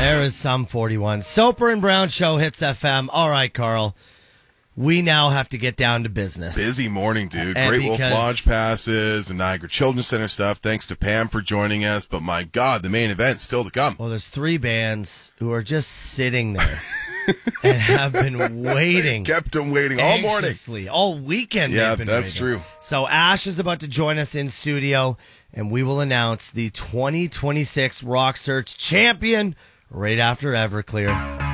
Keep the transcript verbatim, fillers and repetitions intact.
There is some forty-one. Soper and Brown Show hits F M. All right, Carl. We now have to get down to business. Busy morning, dude. And Great Wolf because- Lodge passes and Niagara Children's Center stuff. Thanks to Pam for joining us. But my God, the main event's still to come. Well, there's three bands who are just sitting there and have been waiting. Kept them waiting all morning. Anxiously. All weekend. Yeah, they've been that's waiting. true. So Ash is about to join us in studio, and we will announce the twenty twenty-six Rock Search champion right after Everclear.